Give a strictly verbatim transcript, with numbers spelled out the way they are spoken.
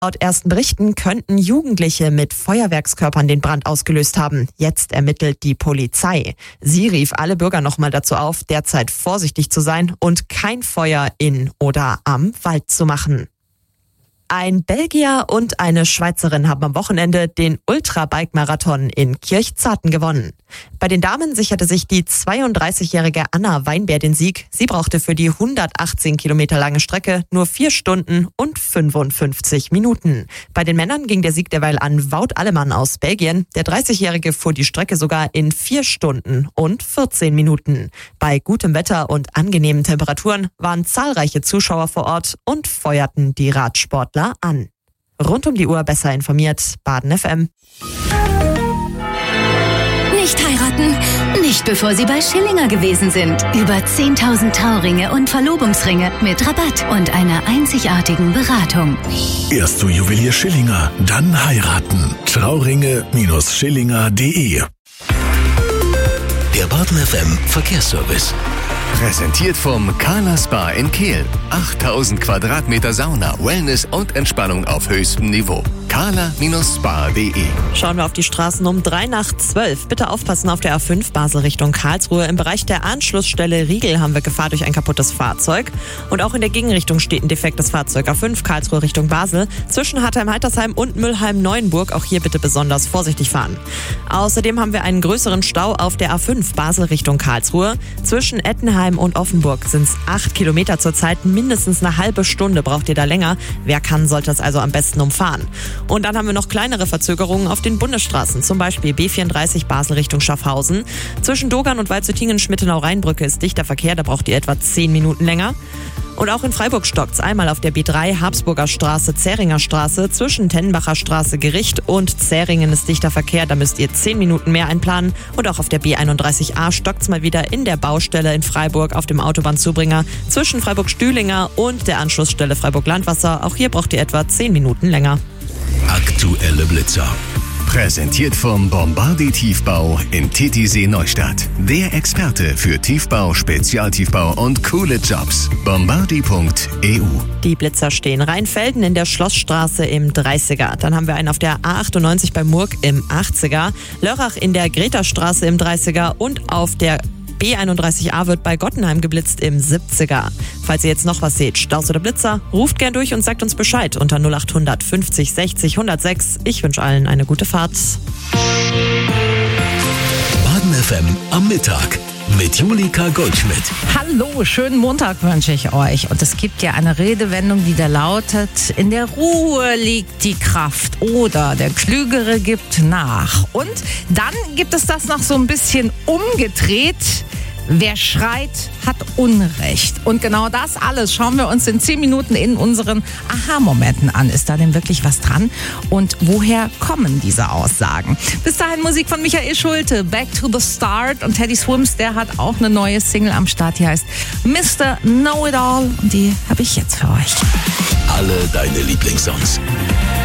Laut ersten Berichten könnten Jugendliche mit Feuerwerkskörpern den Brand ausgelöst haben. Jetzt ermittelt die Polizei. Sie rief alle Bürger nochmal dazu auf, derzeit vorsichtig zu sein und kein Feuer in oder am Wald zu machen. Ein Belgier und eine Schweizerin haben am Wochenende den Ultra-Bike-Marathon in Kirchzarten gewonnen. Bei den Damen sicherte sich die zweiunddreißigjährige Anna Weinbär den Sieg. Sie brauchte für die hundertachtzehn Kilometer lange Strecke nur vier Stunden und fünfundfünfzig Minuten. Bei den Männern ging der Sieg derweil an Wout Allemann aus Belgien. Der dreißigjährige fuhr die Strecke sogar in vier Stunden und vierzehn Minuten. Bei gutem Wetter und angenehmen Temperaturen waren zahlreiche Zuschauer vor Ort und feuerten die Radsportler an. Rund um die Uhr besser informiert, Baden F M. Nicht heiraten? Nicht bevor Sie bei Schillinger gewesen sind. Über zehntausend Trauringe und Verlobungsringe mit Rabatt und einer einzigartigen Beratung. Erst zu Juwelier Schillinger, dann heiraten. Trauringe Schillinger punkt de. Der Baden F M Verkehrsservice. Präsentiert vom Carla Spa in Kehl. achttausend Quadratmeter Sauna, Wellness und Entspannung auf höchstem Niveau. carla Spa punkt de. Schauen wir auf die Straßen um drei nach zwölf. Bitte aufpassen auf der A fünf Basel Richtung Karlsruhe. Im Bereich der Anschlussstelle Riegel haben wir Gefahr durch ein kaputtes Fahrzeug. Und auch in der Gegenrichtung steht ein defektes Fahrzeug. A fünf Karlsruhe Richtung Basel. Zwischen Hartheim-Heitersheim und Mülheim-Neuenburg. Auch hier bitte besonders vorsichtig fahren. Außerdem haben wir einen größeren Stau auf der A fünf Basel Richtung Karlsruhe. Zwischen Ettenheim und Offenburg sind es acht Kilometer zurzeit. Mindestens eine halbe Stunde braucht ihr da länger. Wer kann, sollte es also am besten umfahren. Und dann haben wir noch kleinere Verzögerungen auf den Bundesstraßen. Zum Beispiel B vierunddreißig Basel Richtung Schaffhausen. Zwischen Dogern und Waldshüttingen-Schmittenau-Rheinbrücke ist dichter Verkehr. Da braucht ihr etwa zehn Minuten länger. Und auch in Freiburg stockt's. Einmal auf der B drei Habsburger Straße, Zähringer Straße. Zwischen Tennenbacher Straße, Gericht und Zähringen ist dichter Verkehr. Da müsst ihr zehn Minuten mehr einplanen. Und auch auf der B einunddreißig A stockt's mal wieder in der Baustelle in Freiburg auf dem Autobahnzubringer. Zwischen Freiburg-Stühlinger und der Anschlussstelle Freiburg-Landwasser. Auch hier braucht ihr etwa zehn Minuten länger. Aktuelle Blitzer. Präsentiert vom Bombardier Tiefbau in Titisee Neustadt. Der Experte für Tiefbau, Spezialtiefbau und coole Jobs. bombardier punkt e u. Die Blitzer stehen Rheinfelden in der Schlossstraße im dreißiger. Dann haben wir einen auf der A achtundneunzig bei Murg im achtziger. Lörrach in der Gretastraße im dreißiger und auf der B einunddreißig A wird bei Gottenheim geblitzt im siebziger. Falls ihr jetzt noch was seht, Staus oder Blitzer, ruft gern durch und sagt uns Bescheid unter null achthundert fünfzig sechzig hundertsechs. Ich wünsche allen eine gute Fahrt. Baden F M am Mittag mit Julika Goldschmidt. Hallo, schönen Montag wünsche ich euch. Und es gibt ja eine Redewendung, die da lautet: In der Ruhe liegt die Kraft oder der Klügere gibt nach. Und dann gibt es das noch so ein bisschen umgedreht. Wer schreit, hat Unrecht. Und genau das alles schauen wir uns in zehn Minuten in unseren Aha-Momenten an. Ist da denn wirklich was dran? Und woher kommen diese Aussagen? Bis dahin Musik von Michael Schulte, Back to the Start. Und Teddy Swims, der hat auch eine neue Single am Start, die heißt Mister Know-It-All. Und die habe ich jetzt für euch. Alle deine Lieblingssongs.